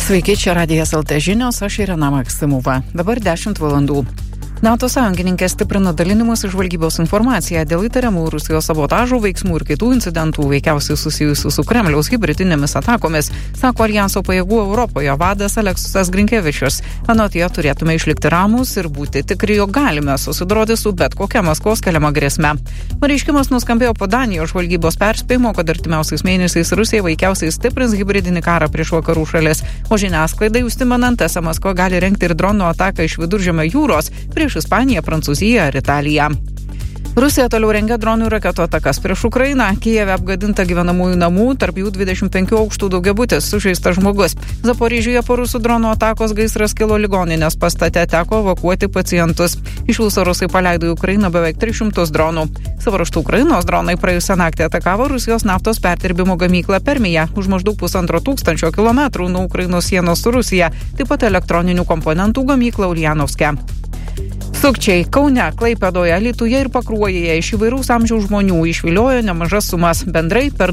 Sveiki, čia Radijas LT žinios, aš Irena Maksimova. Dabar 10 valandų. NATO sąjungininkės stiprina dalinimus iš žvalgybos informaciją dėl įtariamų Rusijos sabotažų veiksmų ir kitų incidentų, veikiausiai susijusių su Kremliaus hibridinėmis atakomis, sako Aljanso pajėgų Europoje vadas Aleksas Grinkevičius. Anot jo turėtume išlikti ramūs ir būti tikri, jog galime susidoroti su bet kokia Maskvos keliama grėsme. Pareiškimas nuskambėjo po Danijos žvalgybos perspėjimo, kad artimiausiais mėnesiais Rusija veikiausiai stiprins hibridinį karą prieš vakarų šalis, o žiniasklaidai užsimenant, esą Maskva gali rengti ir dronų ataką iš Viduržemio jūros prieš Ispaniją, Prancūziją ar Italiją. Rusija toliau rengia dronų ir raketų atakas prieš Ukrainą. Kijeve apgadinta gyvenamųjų namų, tarp jų 25 aukštų daugiabutis, sužeistas žmogus. Zaporižėje po rusų dronų atakos gaisras kilo ligoninės pastate, teko evakuoti pacientus. Iš viso rusai paleido į Ukrainą beveik 300 dronų. Savo ruožtu Ukrainos dronai praėjusią naktį atakavo Rusijos naftos perdirbimo gamyklą Permėje už maždaug 1500 kilometrų nuo Ukrainos sienos su Rusija, taip pat elektroninių komponentų gamyklą Uljanovske. Sukčiai Kaune, Klaipėdoje, Alytuje ir Pakruojyje iš įvairaus amžiaus žmonių išviliojo nemažas sumas, bendrai per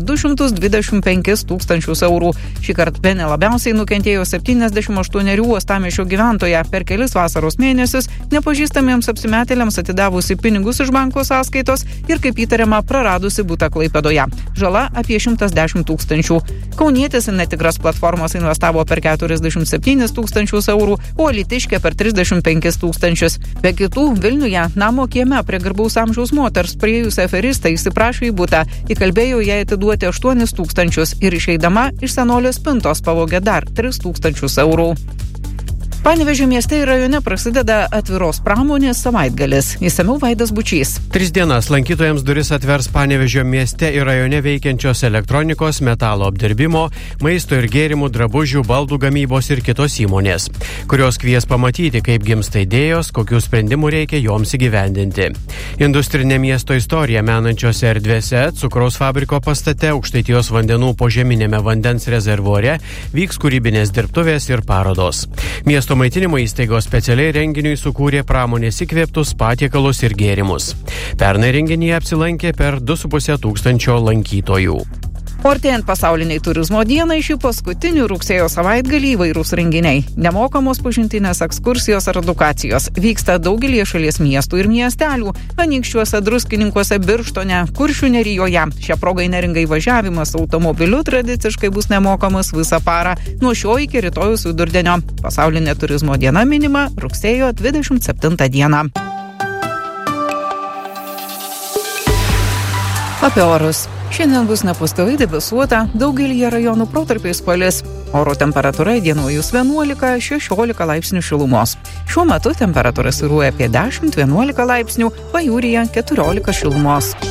225 tūkstančius eurų. Šįkart bene labiausiai nukentėjo 78 Uostamiesčio gyventoja, per kelis vasaros mėnesius nepažįstamiems apsimetėliams atidavusi pinigus iš banko sąskaitos ir, kaip įtariama, praradusi butą Klaipėdoje. Žala apie 110 tūkstančių. Kaunietis į netikras platformas investavo per 47 tūkstančius eurų, o alytiškė per 35 tūkstančius. Be kitų, Vilniuje namo kieme prie garbaus amžiaus moters priėjusi aferistą įsiprašė į butą, įkalbėjo jai atiduoti 8 tūkstančius ir išeidama iš senolės spintos pavogė dar 3 tūkstančius eurų. Panevėžio mieste ir rajone prasideda atviros pramonės savaitgalis. Išsamiau Vaidas Bučys. 3 dienas lankytojams duris atvers Panevėžio mieste ir rajone veikiančios elektronikos, metalo apdirbimo, maisto ir gėrimų, drabužių, baldų gamybos ir kitos įmonės, kurios kvies pamatyti, kaip gimsta idėjos, kokių sprendimų reikia joms įgyvendinti. Industrinė miesto istorija menančiose erdvėse, cukraus fabriko pastate, Aukštaitijos vandenų požeminėme vandens rezervuare vyks kūrybinės dirbtuvės ir parodos. Miesto maitinimo įstaigos specialiai renginiui sukūrė pramonės įkvėptus patiekalus ir gėrimus. Pernai renginyje apsilankė per 2,5 tūkstančio lankytojų. Artėjant pasauliniai turizmo dienai, šį paskutinį rugsėjo savaitgalį įvairūs renginiai. Nemokamos pažintinės ekskursijos ar edukacijos. Vyksta daugelį šalies miestų ir miestelių. Anykščiuose, Druskininkuose, Birštone, Kuršių nerijoje. Šią progą į Neringą įvažiavimas automobiliu tradiciškai bus nemokamas visą parą, nuo šio iki rytojaus vidurdienio. Pasaulinė turizmo diena minima rugsėjo 27 dieną. Apie orus. Šiandien bus nepastoviai debesuota, daugelyje rajonų protarpiais palis. Oro temperatūra įdienojus 11-16 laipsnių šilumos. Šiuo metu temperatūra svyruoja apie 10-11 laipsnių, pajūryje 14 šilumos.